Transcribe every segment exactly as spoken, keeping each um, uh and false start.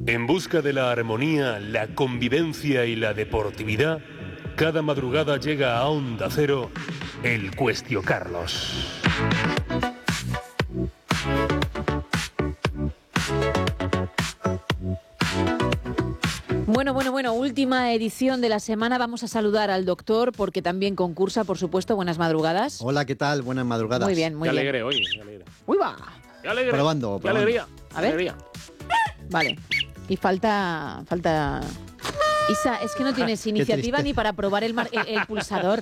En busca de la armonía, la convivencia y la deportividad, cada madrugada llega a Onda Cero el Cuestio Carlos. Bueno, bueno, bueno, última edición de la semana. Vamos a saludar al doctor porque también concursa, por supuesto. Buenas madrugadas. Hola, ¿qué tal? Buenas madrugadas. Muy bien, muy qué bien. alegre, oye, qué alegre. ¡Uy, va! ¡Qué alegre! Probando, ¡Qué probando. alegría! A ver. Alegría. Vale. Y falta... falta... Isa, es que no tienes iniciativa ni para probar el, mar- el, el pulsador.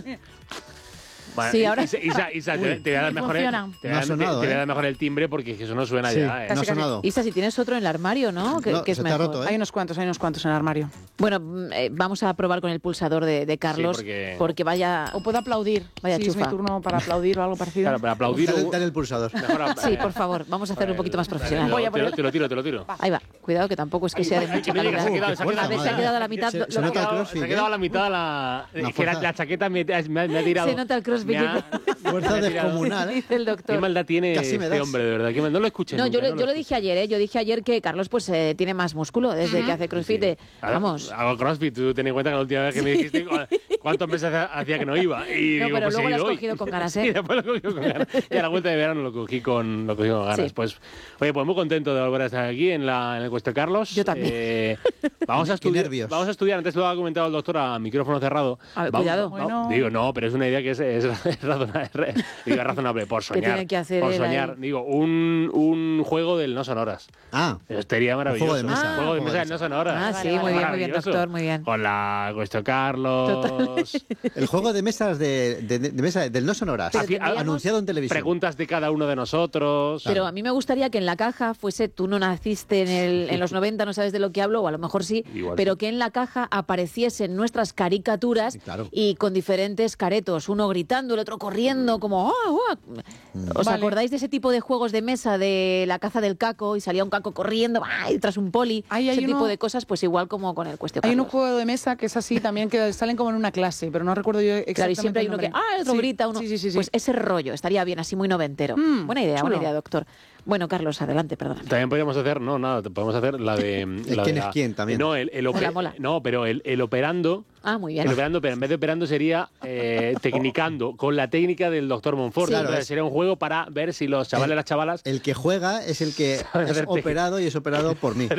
Bueno, Sí, ahora- Isa, Isa, Isa, te, te voy a dar mejor el, funciona. te voy a No ha dar- sonado, te voy a ¿eh? dar mejor el timbre porque eso no suena Sí, ya, ¿eh? no ha Casi, casi. sonado. Isa, si tienes otro en el armario, ¿no? Que, No, que es se te ha mejor. roto, ¿eh? Hay unos cuantos, hay unos cuantos en el armario. Bueno, mm, eh, vamos a probar con el pulsador de, de Carlos Sí, porque- porque vaya... O puedo aplaudir. Vaya si es mi chufa. turno para aplaudir o algo parecido. Claro, para aplaudir... Dale, un- dale el pulsador. mejor a- Sí, por favor, vamos a hacerlo un poquito más profesional. Voy a Te lo, poner- te lo tiro, te lo tiro. Ahí va, cuidado que tampoco es que sea de Ay, mucha que no llega, calidad. se ha quedado- se ha A ver, se ha madre. quedado a la mitad. Se- lo- se lo- nota el Se crossfit, ha quedado a ¿eh? la mitad la... Una es que la, fuerza. la chaqueta me, me, me ha tirado. Se nota el crossfit Me ha- Fuerza me ha tirado. descomunal, ¿eh? dice el ¿Qué doctor. maldad tiene Casi me este das. hombre, de verdad? ¿Qué mal- No lo escuché No, nunca, yo, lo, no yo lo dije ayer, ¿eh? Yo dije ayer que Carlos pues eh, tiene más músculo desde que hace crossfit. eh, Ahora, Vamos. Hago crossfit, tú ten en cuenta que la última vez que me dijiste cu- cuántos meses hacía- hacía que no iba. Y No, digo, pero pues luego he lo has ido hoy. cogido con ganas, Sí, ¿eh? después lo he cogido con ganas. Y a la vuelta de verano lo cogí con, lo cogí con ganas. Sí. Pues, oye, pues muy contento de volver a estar aquí en, la, en el Cuestio Carlos. Yo también. Eh, vamos, a Qué estudiar, nervios. vamos a estudiar, antes lo ha comentado el doctor a micrófono cerrado. A ver, Vamos- cuidado. Bueno. Digo, no, pero es una idea que es, es, es razonable, digo, es razonable por soñar. tiene que hacer por él soñar. ahí? Digo, un, un juego del no sonoras. Ah, Eso sería maravilloso. juego de mesa. Un juego de Ah. mesa del no sonoras. Ah, sí, muy bien, muy bien, Maravilloso. doctor, muy bien. Con la Cuestio Carlos. el juego de mesas de, de, de mesa del no sonoras. Pero Aquí- tendríamos- Anunciado en televisión. Preguntas de cada uno de nosotros. Pero a mí me gustaría que en la caja fuese, tú no naciste en, el, en los noventa, no sabes de lo que hablo, o a lo mejor sí, Igual pero sí. que en la caja apareciesen nuestras caricaturas Sí, claro. y con diferentes caretos, uno gritando, el otro corriendo, como... ¡ah, ah! ¿Os Vale. acordáis de ese tipo de juegos de mesa de la caza del caco y salía un caco corriendo ¡ah! Y tras un poli? Ahí hay ese uno- tipo de cosas, pues igual como con el Cuestio Hay un Carlos. juego de mesa que es así también, que salen como en una clase, pero no recuerdo yo exactamente. Claro, y siempre hay el uno que, nombre. ah, el otro Sí, grita, uno. Sí, sí, sí. sí. Pues ese rollo, estaría bien, así muy noventero. Mm, buena idea, buena chulo. idea, doctor. Bueno, Carlos, adelante, perdona. También podríamos hacer, no, nada, podemos hacer la de. la quién de es la- quién también. No, el, el ope- Mola, mola. no, pero el, el operando. Ah, muy bien. El operando, pero en vez de operando sería eh, tecnicando, con la técnica del doctor Monfort. Sí. Claro, Entonces, es- sería un juego para ver si los chavales y las chavalas. El que juega es el que Sabe es hacer técnica. operado y es operado por mí. Qué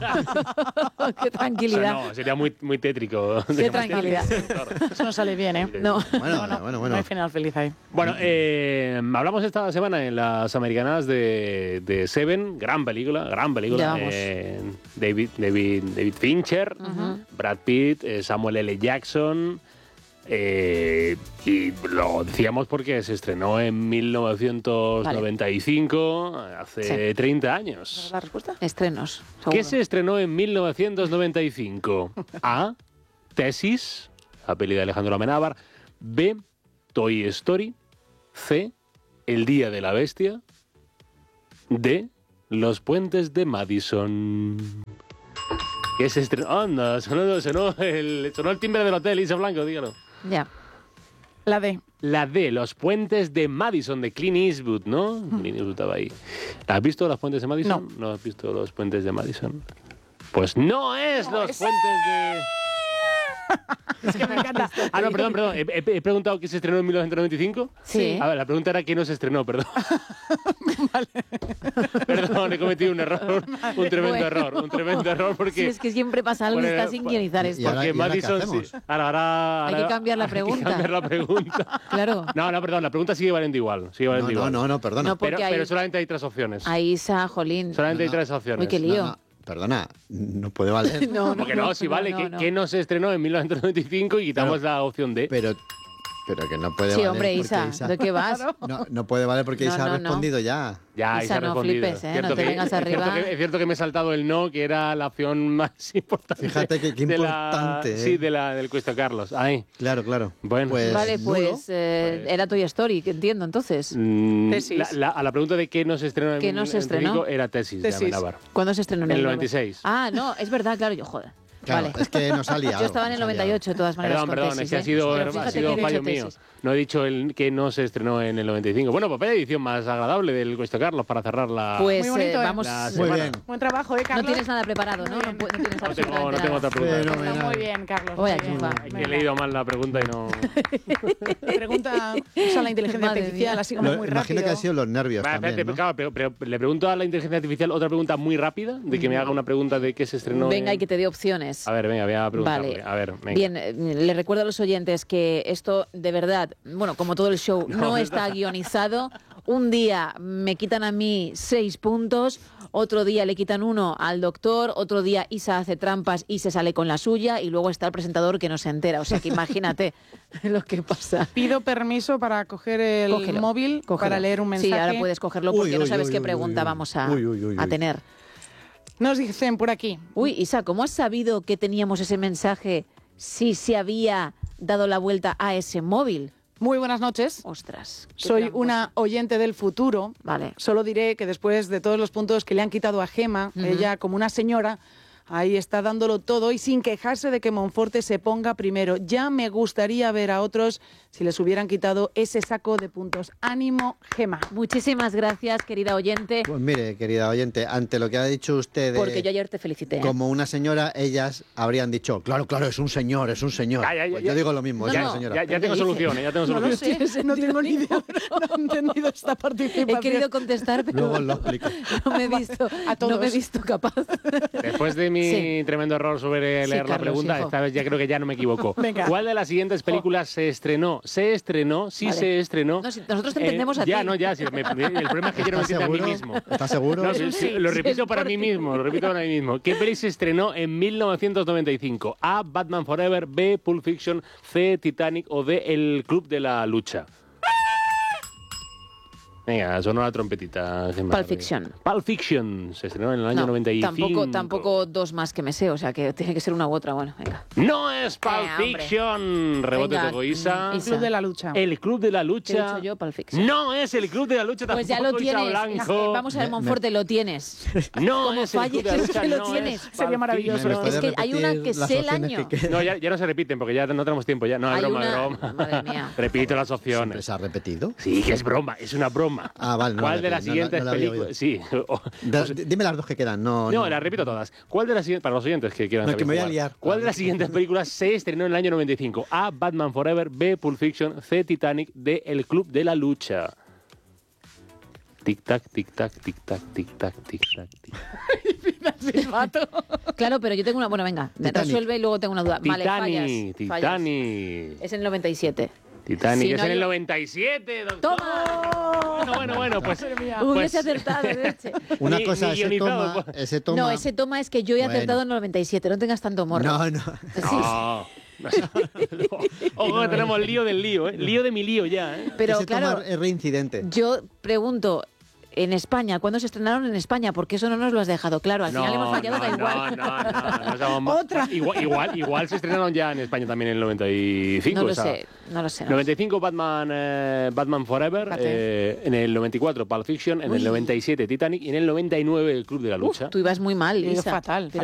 O sea, tranquilidad. no, sería muy, muy tétrico. Qué tranquilidad. Eso no sale bien, ¿eh? No. Bueno, bueno, bueno. No bueno. hay final feliz ahí. Bueno, eh, hablamos esta semana en las americanas de, de Seven, gran película, gran Ya película. vamos. eh, David, David, David Fincher, Ujú. Brad Pitt, eh, Samuel L. Jackson. eh, y lo decíamos porque se estrenó en mil novecientos noventa y cinco, hace Sí. treinta ¿Esa años. es la respuesta? Estrenos. ¿Qué seguro. se estrenó en mil novecientos noventa y cinco? A. Tesis, la peli de Alejandro Amenábar. B. Toy Story. C. El Día de la Bestia. D. Los Puentes de Madison. ¿Qué se estrenó? Anda, sonó, sonó, el, sonó el timbre del hotel, Isa Blanco, dígalo. Ya. La D. La D, Los Puentes de Madison, de Clint Eastwood, ¿no? Clint Eastwood estaba ahí. ¿Has visto Los Puentes de Madison? No. ¿No has visto Los Puentes de Madison? Pues no es No Los es. Puentes de... Es que me encanta. Ah, no, perdón, perdón. He, he- he preguntado qué se estrenó en mil novecientos noventa y cinco. Sí. A ver, la pregunta era qué no se estrenó, perdón. Perdón, he cometido un error, un tremendo Bueno. error, un tremendo error porque... Sí, es que siempre pasa algo y Bueno, está sin guionizar y esto. ahora- Porque ¿y ahora qué Madison hacemos? sí. Ahora, ahora, Hay que ahora- cambiar la hay que pregunta. cambiar la pregunta. Claro. No, no, perdón, la pregunta sigue valiendo igual. Sigue No, valiendo no, igual. no, no, perdona. No, porque Pero, hay- pero solamente hay tres opciones. Ahí Isa, Jolín. Solamente No, hay tres opciones. Uy, qué No, lío. no, perdona, no puede valer. No, no, Porque no, si vale, no, que, no. que no se estrenó en mil novecientos noventa y cinco y quitamos Claro. la opción D. Pero, pero que no puede Sí, valer. hombre, porque Isa, ¿de qué vas? No, no puede valer porque No, Isa no, ha no. respondido ya. Ya, ahí Isa, se ha no respondido. flipes, ¿eh? Cierto No te que- vengas es cierto arriba. que- es cierto que me he saltado el no, que era la opción más importante. Fíjate que- qué de la- importante, ¿eh? Sí, de la, del Cuesta Carlos. Ahí. Claro, claro. Bueno. Pues, Vale, nulo. pues, eh, Pues- era Toy Story, que entiendo entonces. Mm, Tesis. la- la- a la pregunta de qué no se estrenó en ¿Qué no se en estrenó? cinco era tesis, de Tesis. Amenábar. ¿Cuándo se estrenó? En el nuevo? noventa y seis. Ah, no, es verdad, claro, yo joder. Claro, Vale. es que nos ha liado. Yo estaba en el nos ha liado. noventa y ocho, de todas maneras. Perdón, con perdón, tesis, es que ha ¿eh? sido, Pero ha fíjate sido que he fallo dicho mío. tesis. No he dicho el que no se estrenó en el noventa y cinco. Bueno, pues vaya edición más agradable del Cuesta Carlos para cerrar la... Pues Muy bonito, eh, ¿eh? vamos. La Muy semana. bien. Buen trabajo, ¿eh, No Carlos? tienes nada preparado, ¿no? No, pu- no tienes No tengo, absolutamente no tengo nada. otra pregunta. Fenomenal. Está muy bien, Carlos. Voy a muy bien. triunfar. Es que he leído mal la pregunta y no... Pregunta, usa la inteligencia Madre artificial, mía. así como Lo- muy imagino rápido. que han sido los nervios Va, también, espérate, ¿no? claro, pero, pero le pregunto a la inteligencia artificial otra pregunta muy rápida, de que me haga una pregunta de qué se estrenó. Venga, en- y que te dé opciones. A ver, venga, voy a preguntarle. Vale. A ver, venga. Bien, eh, le recuerdo a los oyentes que esto, de verdad, bueno, como todo el show, no, está guionizado. Un día me quitan a mí seis puntos, otro día le quitan uno al doctor, otro día Isa hace trampas y se sale con la suya, y luego está el presentador que no se entera. O sea que imagínate lo que pasa. Pido permiso para coger el Cógelo, móvil cógelo. para leer un mensaje. Sí, ahora puedes cogerlo porque Uy, no uy, sabes uy, qué uy, pregunta uy, vamos a, uy, uy, uy, a uy. tener. Nos dicen por aquí. Uy, Isa, ¿cómo has sabido que teníamos ese mensaje si se había dado la vuelta a ese móvil? Muy buenas noches. Ostras. qué Soy tramposo. una oyente del futuro. Vale. Solo diré que después de todos los puntos que le han quitado a Gema, Ujú. ella, como una señora, ahí está dándolo todo y sin quejarse de que Monforte se ponga primero. Ya me gustaría ver a otros si les hubieran quitado ese saco de puntos. Ánimo, Gema. Muchísimas gracias, querida oyente, Pues mire, querida oyente, ante lo que ha dicho usted de- porque yo ayer te felicité. ¿eh? como una señora, ellas habrían dicho, claro, claro, es un señor, es un señor. Ya, ya, ya, Pues ya. yo digo lo mismo, No, es no, una señora. Ya, ya ¿Qué tengo dices? soluciones, ya tengo No lo soluciones. sé. No tengo ni idea. No he entendido esta participación. He querido contestar, pero Luego lo explico. no me he visto, A todos. no me he visto capaz. Después de mi Sí. tremendo error sobre Sí, leer la Carlos, pregunta, hijo. esta vez ya creo que ya no me equivoco. Venga. ¿Cuál de las siguientes películas se estrenó? Se estrenó, sí Vale. se estrenó. No, si nosotros te eh, entendemos a ya, ti. no, ya. Si me- me- el problema es que yo no me ¿Estás entiendo a mí seguro? mismo. ¿Estás seguro? No, sí, sí, lo Sí, repito es para por mí ti. mismo, lo repito para mí mismo. ¿Qué peli se estrenó en mil novecientos noventa y cinco? A. Batman Forever, B. Pulp Fiction, C. Titanic o D. El Club de la Lucha. Venga, sonó la trompetita. Gemma. Pulp Fiction. Pulp Fiction se estrenó en el año No, noventa y cinco. tampoco, tampoco dos más que me sé, o sea que tiene que ser una u otra. Bueno, venga. No es Pulp Eh, hombre. Fiction. Rebote Venga, de Goisa. El Club de la Lucha. El Club de la ¿Qué he Lucha. dicho yo? Pulp Fiction. No es el Club de la Lucha Pues ya tampoco, lo Isa tienes. Blanco. Eh, Vamos a ver, Me- Monforte, lo tienes. No Como es el Club de la falles, Lucha, es que lo no tienes. es Pulp Sería maravilloso. ¿Me Fiction. puede Es que hay una repetir que las sé el opciones año. que quedan? No, ya, ya no se repiten porque ya no tenemos tiempo ya. No, es Hay broma, una- es broma. Madre mía. Repito las ¿Siempre opciones. se ha repetido? Sí, que es broma, es una broma. Ah, vale, no ¿Cuál la de vi, las no la- siguientes no la había películas? Sí. O- Da- o sea, dime las dos que quedan. No, no, las repito todas. ¿Cuál de las siguientes, para los oyentes que quieran No, también que me voy a jugar, liar. ¿cuál de las siguientes películas se estrenó en el año noventa y cinco? A. Batman Forever, B. Pulp Fiction, C. Titanic, D. El Club de la Lucha. Tic tac, tic tac, tic tac, tic tac, tic tac, tic. Claro, pero yo tengo una. Bueno, venga, me Titanic. resuelve y luego tengo una duda. Vale, fallas. Titanic, fallas. Titanic. Es en el noventa y siete. Titanic Si es no en hay- el noventa y siete, doctor. ¡Toma! Bueno, bueno, bueno, pues... Hubiese pues- acertado, leche. Una Ni- cosa, ni ese guionizado, toma, pues. ese toma... No, ese toma es que yo he Bueno. acertado en el noventa y siete. No tengas tanto morro. No, no. Sí, No. Ojo, que tenemos lío del lío, ¿eh? Lío de mi lío ya, ¿eh? pero ese claro, toma es reincidente. yo pregunto, en España, ¿cuándo se estrenaron en España? Porque eso no nos lo has dejado claro. Al final hemos fallado, no, da no, igual. No, no, no, no seamos más- Otra. Igual, igual, igual se estrenaron ya en España también en el noventa y cinco. No lo o sea, sé, no lo sé. no lo noventa y cinco Batman, eh, Batman Forever, Fíjate. eh, en el noventa y cuatro Pulp Fiction, en Uy. el noventa y siete Titanic y en el noventa y nueve El Club de la sé. Lucha. Uf, tú ibas muy mal, He ido Isa. fatal. Pero